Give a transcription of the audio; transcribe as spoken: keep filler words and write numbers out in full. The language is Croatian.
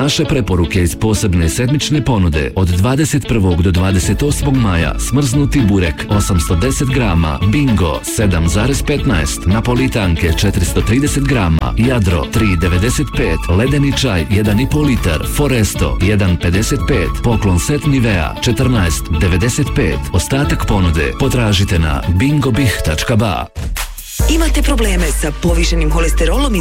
Naše preporuke iz posebne sedmične ponude od dvadeset prvog do dvadeset osmog maja: smrznuti burek osamsto deset grama, Bingo sedam zarez petnaest, napolitanke četiristo trideset grama, Jadro tri devedeset pet, ledeni čaj jedan i po litar, Foresto jedan pedeset pet, poklon set Nivea četrnaest devedeset pet. Ostatak ponude potražite na bingobih tačka ba. Imate probleme sa povišenim holesterolom i